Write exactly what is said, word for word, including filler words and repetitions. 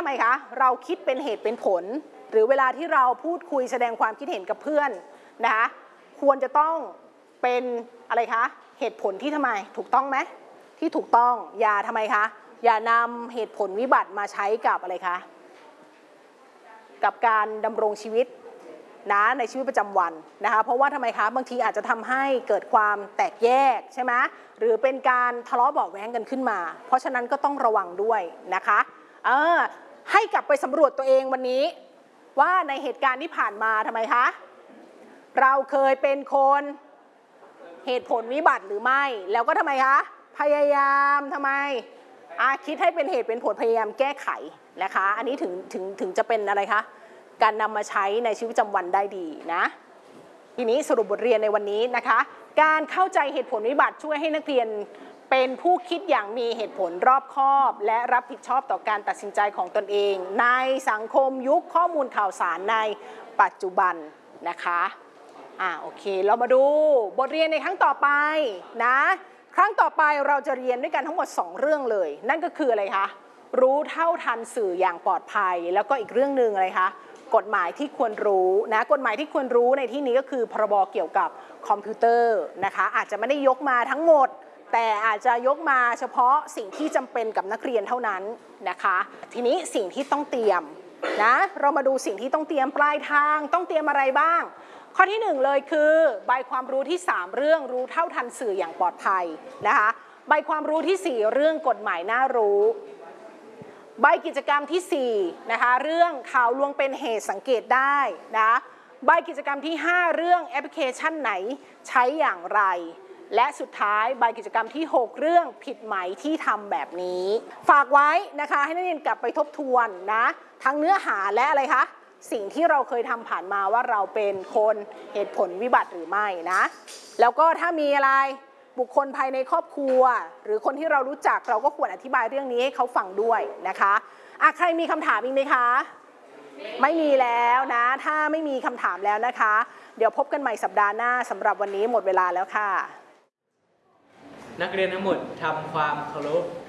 ไมคะเราคิดเป็นเหตุเป็นผลหรือเวลาที่เราพูดคุยแสดงความคิดเห็นกับเพื่อนนะคะควรจะต้องเป็นอะไรคะเหตุผลที่ทำไมถูกต้องไหมที่ถูกต้องอย่าทำไมคะอย่านำเหตุผลวิบัติมาใช้กับอะไรคะกับการดำรงชีวิตนะในชีวิตประจำวันนะคะเพราะว่าทำไมคะบางทีอาจจะทำให้เกิดความแตกแยกใช่ไหมหรือเป็นการทะเลาะเบาะแว้งกันขึ้นมาเพราะฉะนั้นก็ต้องระวังด้วยนะคะเออให้กลับไปสำรวจตัวเองวันนี้ว่าในเหตุการณ์ที่ผ่านมาทำไมคะเราเคยเป็นคนเหตุผลวิบัติหรือไม่แล้วก็ทำไมคะพยายามทำไมอาคิดให้เป็นเหตุเป็นผลพยายามแก้ไขนะคะอันนี้ถึงถึงถึงจะเป็นอะไรคะการนำมาใช้ในชีวิตประจำวันได้ดีนะทีนี้สรุปบทเรียนในวันนี้นะคะการเข้าใจเหตุผลวิบัติช่วยให้นักเรียนเป็นผู้คิดอย่างมีเหตุผลรอบคอบและรับผิดชอบต่อการตัดสินใจของตนเองในสังคมยุคข้อมูลข่าวสารในปัจจุบันนะคะอ่าโอเคเรามาดูบทเรียนในครั้งต่อไปนะครั้งต่อไปเราจะเรียนด้วยกันทั้งหมดสองเรื่องเลยนั่นก็คืออะไรคะรู้เท่าทันสื่ออย่างปลอดภัยแล้วก็อีกเรื่องหนึ่งอะไรคะกฎหมายที่ควรรู้นะกฎหมายที่ควรรู้ในที่นี้ก็คือพรบเกี่ยวกับคอมพิวเตอร์นะคะอาจจะไม่ได้ยกมาทั้งหมดแต่อาจจะยกมาเฉพาะสิ่งที่จำเป็นกับนักเรียนเท่านั้นนะคะทีนี้สิ่งที่ต้องเตรียมนะเรามาดูสิ่งที่ต้องเตรียมปลายทางต้องเตรียมอะไรบ้างข้อที่หนึ่งเลยคือใบความรู้ที่สามเรื่องรู้เท่าทันสื่ออย่างปลอดภัยนะคะใบความรู้ที่สี่เรื่องกฎหมายน่ารู้ใบกิจกรรมที่สี่นะคะเรื่องข่าวลวงเป็นเหตุสังเกตได้นะใบกิจกรรมที่ห้าเรื่องแอปพลิเคชันไหนใช้อย่างไรและสุดท้ายใบกิจกรรมที่หกเรื่องผิดไหมที่ทำแบบนี้ฝากไว้นะคะให้นักเรียนกลับไปทบทวนนะทั้งเนื้อหาและอะไรคะสิ่งที่เราเคยทำผ่านมาว่าเราเป็นคนเหตุผลวิบัติหรือไม่นะแล้วก็ถ้ามีอะไรบุคคลภายในครอบครัวหรือคนที่เรารู้จักเราก็ควรอธิบายเรื่องนี้ให้เขาฟังด้วยนะคะอ่ะใครมีคำถามอีกไหมคะไม่มีแล้วนะถ้าไม่มีคำถามแล้วนะคะเดี๋ยวพบกันใหม่สัปดาห์หน้าสำหรับวันนี้หมดเวลาแล้วค่ะนักเรียนทั้งหมดทำความเคารพ